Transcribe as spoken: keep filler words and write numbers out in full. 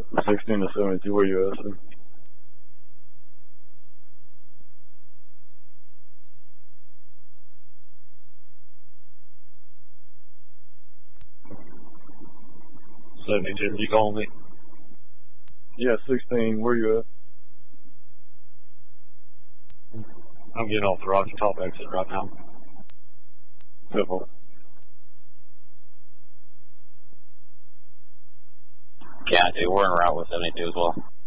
sixteen to seventy-two, where you at, sir? seventy-two, you calling me? Yeah, sixteen, where you at? I'm getting off the Rocky Top exit right now. Simple. Yeah, dude, we're en route with seventy-two as well.